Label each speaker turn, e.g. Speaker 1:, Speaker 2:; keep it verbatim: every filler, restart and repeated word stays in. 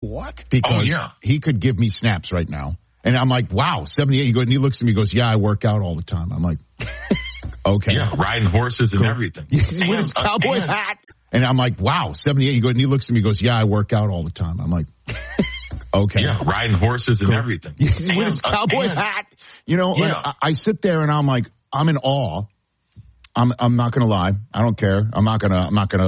Speaker 1: What?
Speaker 2: Because
Speaker 3: Oh, yeah.
Speaker 2: he could give me snaps right now. And I'm like, wow, seventy-eight. He goes, and he looks at me and goes, yeah, I work out all the time. I'm like, okay.
Speaker 3: Yeah, riding horses and everything.
Speaker 2: With his
Speaker 3: And, uh,
Speaker 2: cowboy
Speaker 3: and-
Speaker 2: hat. And I'm like, wow, seventy-eight. He goes, and he looks at me and goes, yeah, I work out all the time. I'm like, okay.
Speaker 3: Yeah, riding horses and everything.
Speaker 2: With
Speaker 3: And,
Speaker 2: his
Speaker 3: uh,
Speaker 2: cowboy
Speaker 3: and-
Speaker 2: hat. You know, like,
Speaker 3: Yeah.
Speaker 2: I, I sit there and I'm like, I'm in awe. I'm I'm not going to lie. I don't care. I'm not going to I'm not going to